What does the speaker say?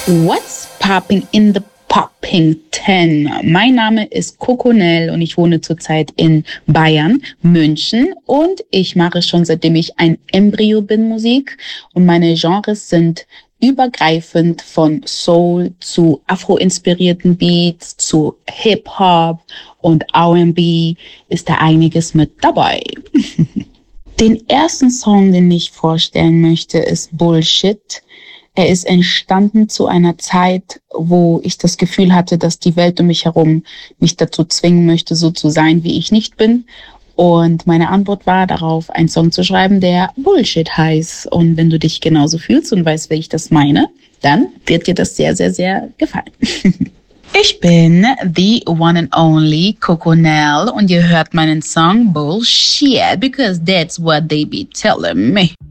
What's popping in the Poppington? Mein Name ist Coconel und ich wohne zurzeit in Bayern, München, und ich mache schon seitdem ich ein Embryo bin Musik, und meine Genres sind übergreifend von Soul zu Afro-inspirierten Beats zu Hip-Hop und R&B ist da einiges mit dabei. Den ersten Song, den ich vorstellen möchte, ist Bullshit. Er ist entstanden zu einer Zeit, wo ich das Gefühl hatte, dass die Welt um mich herum mich dazu zwingen möchte, so zu sein, wie ich nicht bin. Und meine Antwort war darauf, einen Song zu schreiben, der Bullshit heißt. Und wenn du dich genauso fühlst und weißt, wie ich das meine, dann wird dir das sehr, sehr, sehr gefallen. Ich bin the one and only Coconel und ihr hört meinen Song Bullshit, because that's what they be telling me.